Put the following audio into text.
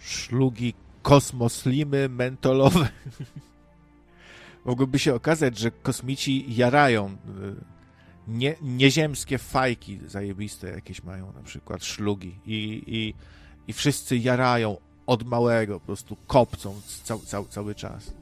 szlugi kosmoslimy mentolowe. Mogłoby się okazać, że kosmici jarają nieziemskie fajki zajebiste jakieś mają, na przykład szlugi i wszyscy jarają od małego, po prostu kopcą cały czas.